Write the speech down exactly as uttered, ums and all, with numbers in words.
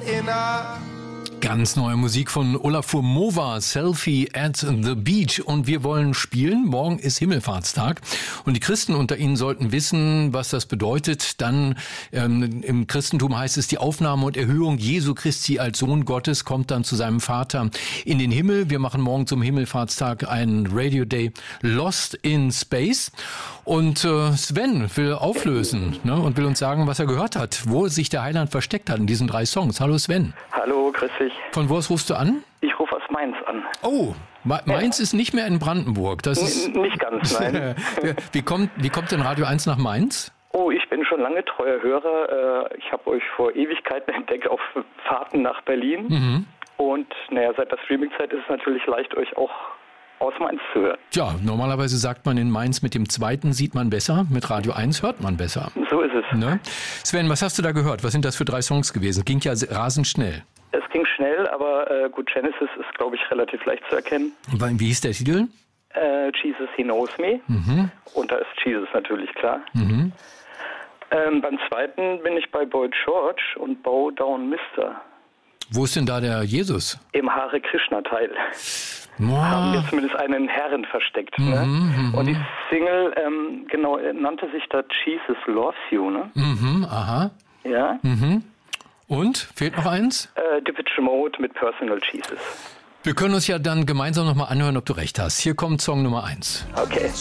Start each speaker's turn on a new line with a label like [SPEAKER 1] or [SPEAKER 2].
[SPEAKER 1] enough.
[SPEAKER 2] Ganz neue Musik von Olafur Mova, Selfie at the Beach. Und wir wollen spielen. Morgen ist Himmelfahrtstag. Und die Christen unter Ihnen sollten wissen, was das bedeutet. Dann ähm, im Christentum heißt es, die Aufnahme und Erhöhung Jesu Christi als Sohn Gottes kommt dann zu seinem Vater in den Himmel. Wir machen morgen zum Himmelfahrtstag einen Radio Day Lost in Space. Und äh, Sven will auflösen, ne, und will uns sagen, was er gehört hat, wo sich der Heiland versteckt hat in diesen drei Songs. Hallo Sven.
[SPEAKER 3] Hallo, grüß dich.
[SPEAKER 2] Von wo aus rufst du an?
[SPEAKER 3] Ich rufe aus Mainz an.
[SPEAKER 2] Oh, Mainz ja. Ist nicht mehr in Brandenburg. Das ist
[SPEAKER 3] N- nicht ganz, nein.
[SPEAKER 2] wie, kommt, wie kommt denn Radio eins nach Mainz?
[SPEAKER 3] Oh, ich bin schon lange treuer Hörer. Ich habe euch vor Ewigkeiten entdeckt auf Fahrten nach Berlin. Mhm. Und naja, seit der Streaming-Zeit ist es natürlich leicht, euch auch aus Mainz zu hören.
[SPEAKER 2] Ja, normalerweise sagt man in Mainz, mit dem zweiten sieht man besser, mit Radio eins hört man besser.
[SPEAKER 3] So ist es.
[SPEAKER 2] Ne? Sven, was hast du da gehört? Was sind das für drei Songs gewesen? Ging ja rasend schnell.
[SPEAKER 3] Es ging schnell, aber äh, gut, Genesis ist, glaube ich, relativ leicht zu erkennen.
[SPEAKER 2] Wie hieß der Titel?
[SPEAKER 3] Äh, Jesus, He Knows Me. Mhm. Und da ist Jesus natürlich klar. Mhm. Ähm, beim zweiten bin ich bei Boy George und Bow Down Mister.
[SPEAKER 2] Wo ist denn da der Jesus?
[SPEAKER 3] Im Hare Krishna-Teil.
[SPEAKER 2] Wow.
[SPEAKER 3] Haben wir zumindest einen Herren versteckt.
[SPEAKER 2] Mhm,
[SPEAKER 3] ne?
[SPEAKER 2] mhm.
[SPEAKER 3] Und die Single, ähm, genau, nannte sich da Jesus Loves You, ne?
[SPEAKER 2] Mhm, aha.
[SPEAKER 3] Ja.
[SPEAKER 2] Mhm. Und? Fehlt noch eins?
[SPEAKER 3] Äh, Depeche Mode mit Personal Jesus.
[SPEAKER 2] Wir können uns ja dann gemeinsam nochmal anhören, ob du recht hast. Hier kommt Song Nummer eins.
[SPEAKER 3] Okay.